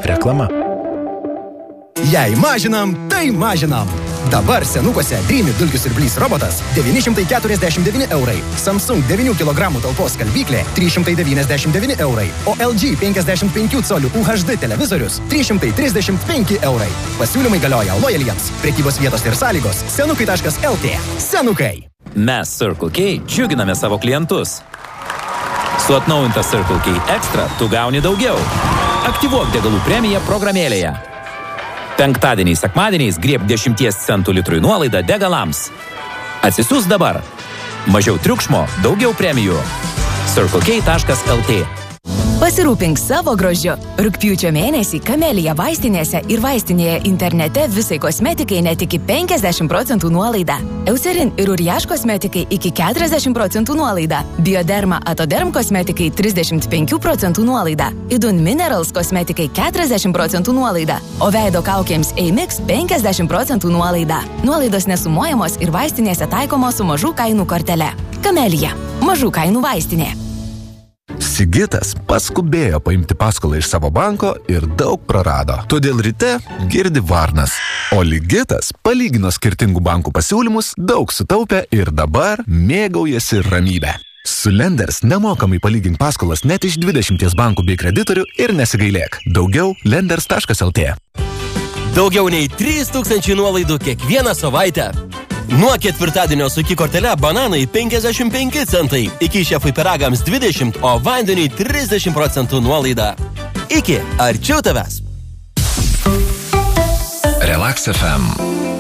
Reklama. Jei mažinam, tai mažinam. Dabar senukuose Dreamy dulkių siurblys robotas 949 eurai, Samsung 9 kg talpos skalbyklė 399 eurai, o LG 55 colių UHD televizorius 335 eurai. Pasiūlymai galioja lojaliems. Prekybos vietos ir sąlygos senukai.lt. Senukai. Mes Circle K džiuginame savo klientus. Su atnaujinta Circle K Extra tu gauni daugiau. Aktyvuok degalų premiją programėlėje. Penktadieniais, sekmadieniais grieb 10 centų litrui nuolaidą degalams. Atsisiųs dabar. Mažiau triukšmo, daugiau premijų. CircleK.lt. Pasirūpink savo grožiu. Rugpjūčio mėnesį Kamelija vaistinėse ir vaistinėje internete visai kosmetikai net iki 50% nuolaida. Eucerin ir Uriaš kosmetikai iki 40% nuolaida. Bioderma Atoderm kosmetikai 35% nuolaida. Idun Minerals kosmetikai 40% nuolaida. O veido kaukėms Amix 50% nuolaida. Nuolaidos nesumuojamos ir vaistinėse taikomos su mažų kainų kortele. Kamelija. Mažų kainų vaistinė. Sigitas paskubėjo paimti paskolą iš savo banko ir daug prarado. Todėl ryte girdi varnas. O Ligitas palygino skirtingų bankų pasiūlymus, daug sutaupė ir dabar mėgaujasi ramybę. Su Lenders nemokamai palygink paskolas net iš 20 bankų bei kreditorių ir nesigailėk. Daugiau lenders.lt. Daugiau nei 3000 nuolaidų kiekvieną savaitę. Nuo ketvirtadienio su Ki kortele bananai 55 centai, iki šefui pyragams 20, o vandeniui 30% nuolaida. Iki arčiau tavęs. Relax FM.